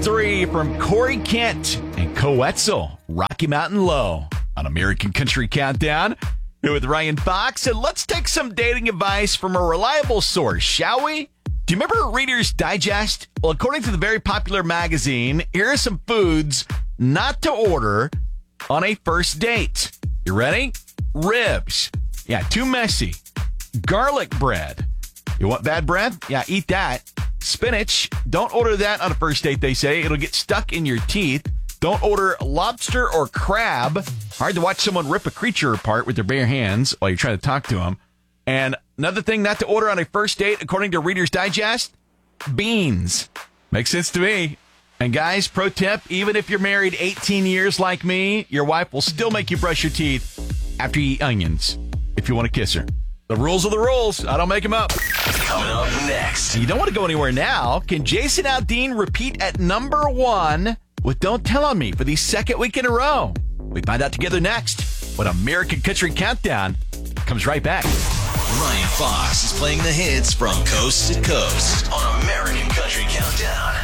3 from Corey Kent and Coetzel, Rocky Mountain Low on American Country Countdown. Here with Ryan Fox, and let's take some dating advice from a reliable source, shall we? Do you remember Reader's Digest? Well, according to the very popular magazine, here are some foods not to order on a first date. You ready? Ribs. Yeah, too messy. Garlic bread. You want bad breath? Yeah, eat that. Spinach. Don't order that on a first date, they say. It'll get stuck in your teeth. Don't order lobster or crab. Hard to watch someone rip a creature apart with their bare hands while you're trying to talk to them. And another thing not to order on a first date, according to Reader's Digest, beans. Makes sense to me. And guys, pro tip, even if you're married 18 years like me, your wife will still make you brush your teeth after you eat onions if you want to kiss her. The rules are the rules. I don't make them up. Coming up next. You don't want to go anywhere now. Can Jason Aldean repeat at number 1 with Don't Tell On Me for the second week in a row? We find out together next when American Country Countdown comes right back. Ryan Fox is playing the hits from coast to coast on American Country Countdown.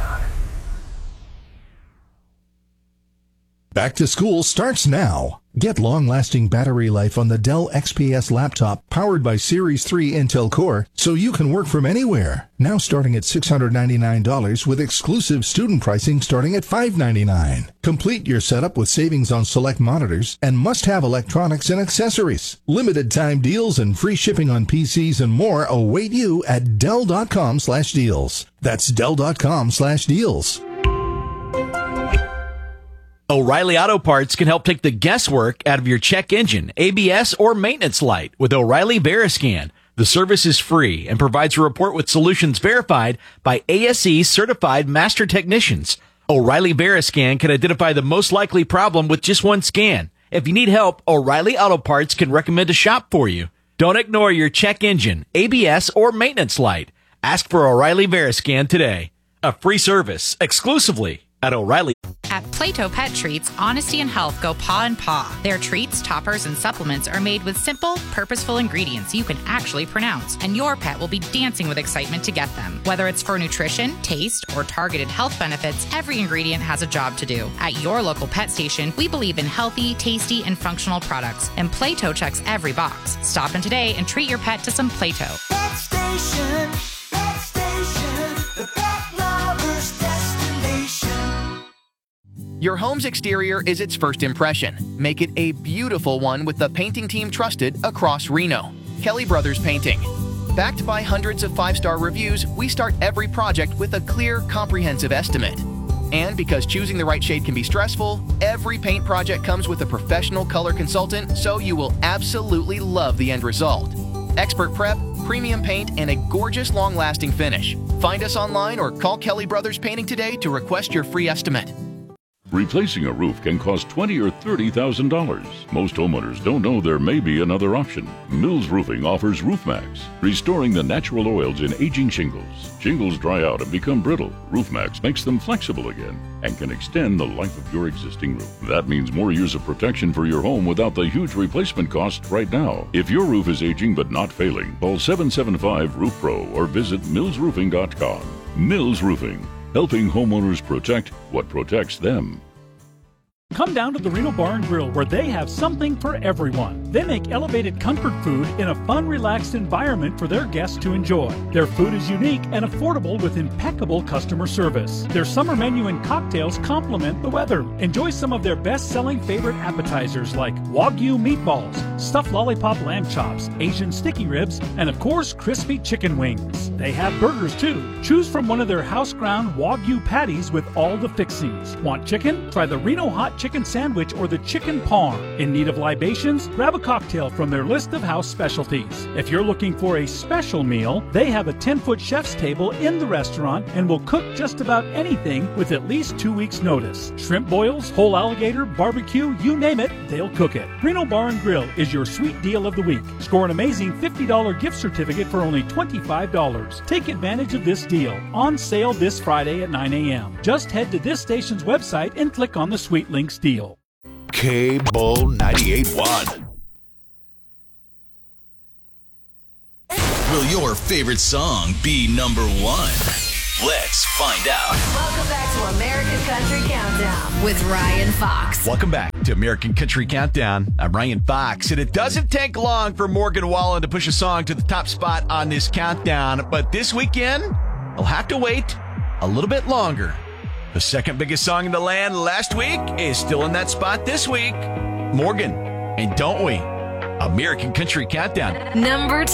Back to school starts now. Get long-lasting battery life on the Dell XPS laptop powered by Series 3 Intel Core so you can work from anywhere. Now starting at $699 with exclusive student pricing starting at $599. Complete your setup with savings on select monitors and must-have electronics and accessories. Limited time deals and free shipping on PCs and more await you at Dell.com/deals. That's Dell.com/deals. O'Reilly Auto Parts can help take the guesswork out of your check engine, ABS, or maintenance light with O'Reilly Veriscan. The service is free and provides a report with solutions verified by ASE certified master technicians. O'Reilly Veriscan can identify the most likely problem with just one scan. If you need help, O'Reilly Auto Parts can recommend a shop for you. Don't ignore your check engine, ABS, or maintenance light. Ask for O'Reilly Veriscan today. A free service exclusively at O'Reilly. At Plato Pet Treats, honesty and health go paw in paw. Their treats, toppers, and supplements are made with simple, purposeful ingredients you can actually pronounce, and your pet will be dancing with excitement to get them. Whether it's for nutrition, taste, or targeted health benefits, every ingredient has a job to do. At your local pet station, we believe in healthy, tasty, and functional products, and Plato checks every box. Stop in today and treat your pet to some Plato. Pet Station, the pet lover's destination. Your home's exterior is its first impression. Make it a beautiful one with the painting team trusted across Reno. Kelly Brothers Painting. Backed by hundreds of 5-star reviews, we start every project with a clear, comprehensive estimate. And because choosing the right shade can be stressful, every paint project comes with a professional color consultant, so you will absolutely love the end result. Expert prep, premium paint, and a gorgeous long-lasting finish. Find us online or call Kelly Brothers Painting today to request your free estimate. Replacing a roof can cost $20,000 or $30,000. Most homeowners don't know there may be another option. Mills Roofing offers RoofMax, restoring the natural oils in aging shingles. Shingles dry out and become brittle. RoofMax makes them flexible again and can extend the life of your existing roof. That means more years of protection for your home without the huge replacement cost right now. If your roof is aging but not failing, call 775-ROOF-PRO or visit millsroofing.com. Mills Roofing, helping homeowners protect what protects them. Come down to the Reno Bar and Grill where they have something for everyone. They make elevated comfort food in a fun, relaxed environment for their guests to enjoy. Their food is unique and affordable with impeccable customer service. Their summer menu and cocktails complement the weather. Enjoy some of their best-selling favorite appetizers like Wagyu meatballs, stuffed lollipop lamb chops, Asian sticky ribs, and of course, crispy chicken wings. They have burgers too. Choose from one of their house-ground Wagyu patties with all the fixings. Want chicken? Try the Reno Hot Chicken Sandwich or the Chicken Parm. In need of libations? Grab a cocktail from their list of house specialties. If you're looking for a special meal, they have a 10-foot chef's table in the restaurant and will cook just about anything with at least 2 weeks' notice. Shrimp boils, whole alligator, barbecue, you name it, they'll cook it. Reno Bar and Grill is your sweet deal of the week. Score an amazing $50 gift certificate for only $25. Take advantage of this deal. On sale this Friday at 9 a.m. Just head to this station's website and click on the Sweet Links deal. K-Bull 98.1. Will your favorite song be number 1? Let's find out. Welcome back to American Country Countdown with Ryan Fox. Welcome back to American Country Countdown. I'm Ryan Fox, and it doesn't take long for Morgan Wallen to push a song to the top spot on this countdown, but this weekend, he'll have to wait a little bit longer. The second biggest song in the land last week is still in that spot this week. Morgan, and don't we? American Country Countdown. Number